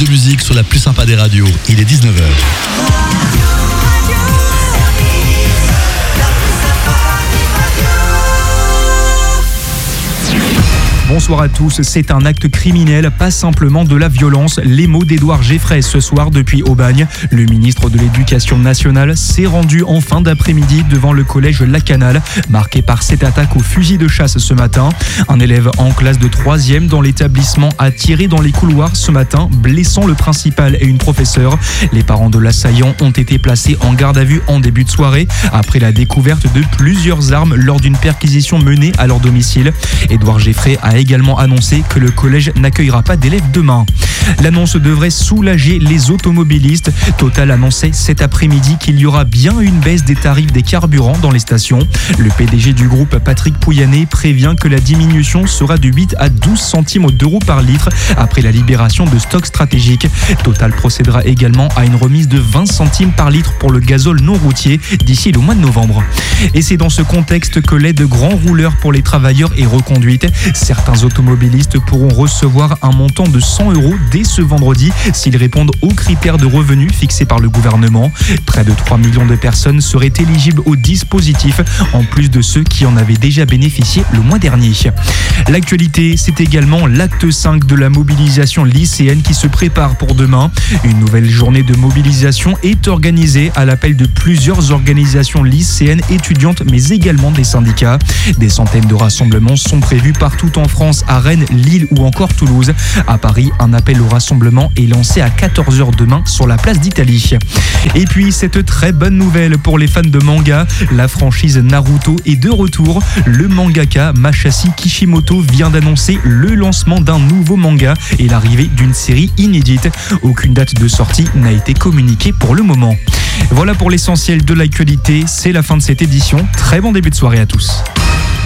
de musique sur la plus sympa des radios. Il est 19h. Bonsoir à tous, c'est un acte criminel, pas simplement de la violence. Les mots d'Édouard Geffray ce soir depuis Aubagne. Le ministre de l'Éducation nationale s'est rendu en fin d'après-midi devant le collège Lacanal, marqué par cette attaque au fusil de chasse ce matin. Un élève en classe de 3e dans l'établissement a tiré dans les couloirs ce matin, blessant le principal et une professeure. Les parents de l'assaillant ont été placés en garde à vue en début de soirée, après la découverte de plusieurs armes lors d'une perquisition menée à leur domicile. Édouard Geffray a également annoncé que le collège n'accueillera pas d'élèves demain. L'annonce devrait soulager les automobilistes. Total annonçait cet après-midi qu'il y aura bien une baisse des tarifs des carburants dans les stations. Le PDG du groupe, Patrick Pouyanné, prévient que la diminution sera de 8 à 12 centimes d'euros par litre après la libération de stocks stratégiques. Total procédera également à une remise de 20 centimes par litre pour le gazole non routier d'ici le mois de novembre. Et c'est dans ce contexte que l'aide grand rouleur pour les travailleurs est reconduite. Certains automobilistes pourront recevoir un montant de 100 € dès ce vendredi s'ils répondent aux critères de revenus fixés par le gouvernement. Près de 3 millions de personnes seraient éligibles au dispositif, en plus de ceux qui en avaient déjà bénéficié le mois dernier. L'actualité, c'est également l'acte 5 de la mobilisation lycéenne qui se prépare pour demain. Une nouvelle journée de mobilisation est organisée à l'appel de plusieurs organisations lycéennes étudiantes, mais également des syndicats. Des centaines de rassemblements sont prévus partout en France, à Rennes, Lille ou encore Toulouse. À Paris, un appel au rassemblement est lancé à 14h demain sur la place d'Italie. Et puis, cette très bonne nouvelle pour les fans de manga, la franchise Naruto est de retour. Le mangaka Masashi Kishimoto vient d'annoncer le lancement d'un nouveau manga et l'arrivée d'une série inédite. Aucune date de sortie n'a été communiquée pour le moment. Voilà pour l'essentiel de l'actualité, c'est la fin de cette édition. Très bon début de soirée à tous.